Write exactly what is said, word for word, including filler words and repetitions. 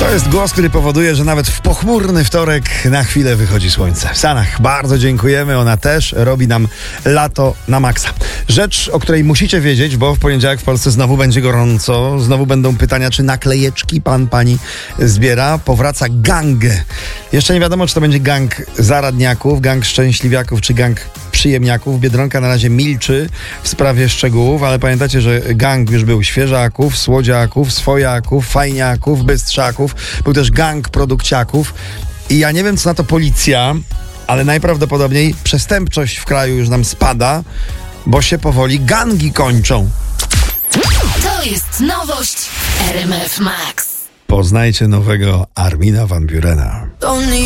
To jest głos, który powoduje, że nawet w pochmurny wtorek na chwilę wychodzi słońce. W Stanach bardzo dziękujemy, ona też robi nam lato na maksa. Rzecz, o której musicie wiedzieć, bo w poniedziałek w Polsce znowu będzie gorąco, znowu będą pytania, czy naklejeczki pan, pani zbiera. Powraca gang. Jeszcze nie wiadomo, czy to będzie gang zaradniaków, gang szczęśliwiaków, czy gang przyjemniaków. Biedronka na razie milczy w sprawie szczegółów, ale pamiętacie, że gang już był świeżaków, słodziaków, swojaków, fajniaków, bystrzaków. Był też gang produkciaków. I ja nie wiem, co na to policja, ale najprawdopodobniej przestępczość w kraju już nam spada, bo się powoli gangi kończą. To jest nowość R M F Max. Poznajcie nowego Armina van Burena.